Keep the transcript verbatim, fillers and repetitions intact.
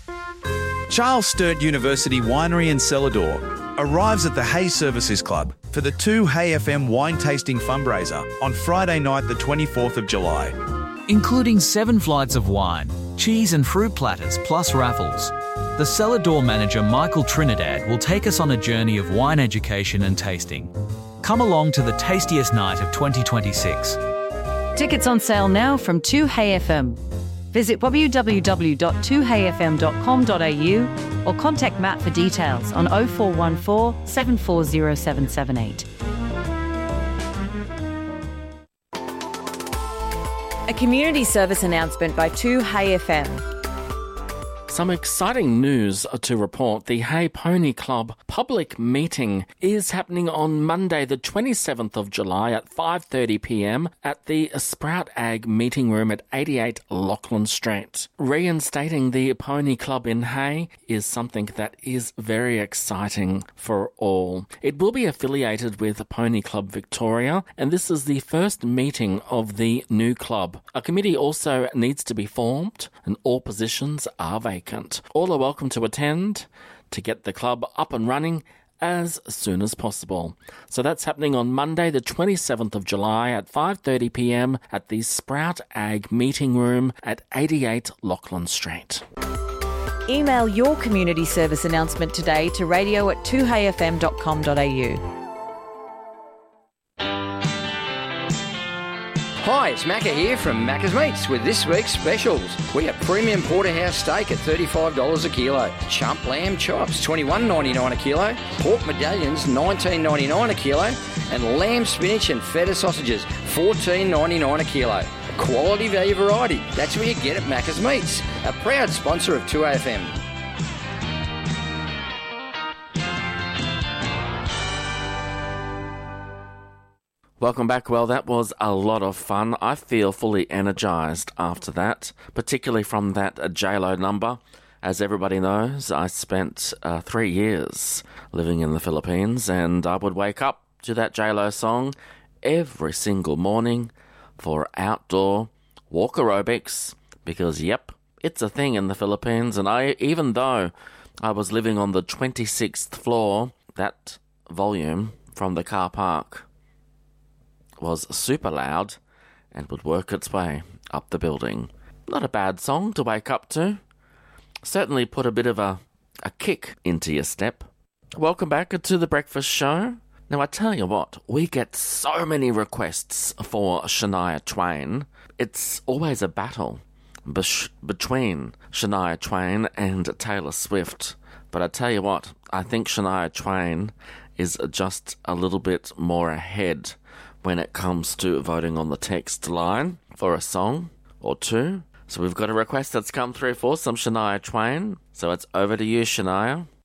Charles Sturt University Winery and Cellar Door arrives at the Hay Services Club for the two Hay F M wine tasting fundraiser on Friday night the twenty-fourth of July. Including seven flights of wine, cheese and fruit platters plus raffles. The Cellar Door manager Michael Trinidad will take us on a journey of wine education and tasting. Come along to the tastiest night of twenty twenty-six. Tickets on sale now from two Hay F M. Visit w w w dot two hay f m dot com dot a u or contact Matt for details on oh four one four, seven four zero seven seven eight. A community service announcement by two Hay F M. Some exciting news to report. The Hay Pony Club public meeting is happening on Monday the twenty-seventh of July at five thirty p m at the Sprout Ag meeting room at eighty-eight Lachlan Street. Reinstating the Pony Club in Hay is something that is very exciting for all. It will be affiliated with Pony Club Victoria, and this is the first meeting of the new club. A committee also needs to be formed, and all positions are vacant. All are welcome to attend to get the club up and running as soon as possible. So that's happening on Monday the twenty-seventh of July at five thirty p m at the Sprout Ag meeting room at eighty-eight Lachlan Street. Email your community service announcement today to radio at two hay f m dot com dot a u. Hi, it's Macca here from Macca's Meats with this week's specials. We have premium porterhouse steak at thirty-five dollars a kilo, chump lamb chops twenty-one ninety-nine a kilo, pork medallions nineteen ninety-nine a kilo, and lamb spinach and feta sausages fourteen ninety-nine a kilo. Quality value variety, that's where you get it at Macca's Meats, a proud sponsor of two A F M. Welcome back. Well, that was a lot of fun. I feel fully energised after that, particularly from that J-Lo number. As everybody knows, I spent uh, three years living in the Philippines, and I would wake up to that J-Lo song every single morning for outdoor walk aerobics, because, yep, it's a thing in the Philippines. And I, even though I was living on the twenty-sixth floor, that volume from the car park was super loud and would work its way up the building. Not a bad song to wake up to. Certainly put a bit of a, a kick into your step. Welcome back to the Breakfast Show. Now, I tell you what, we get so many requests for Shania Twain. It's always a battle be- between Shania Twain and Taylor Swift. But I tell you what, I think Shania Twain is just a little bit more ahead when it comes to voting on the text line for a song or two. So we've got a request that's come through for some Shania Twain. So it's over to you, Shania.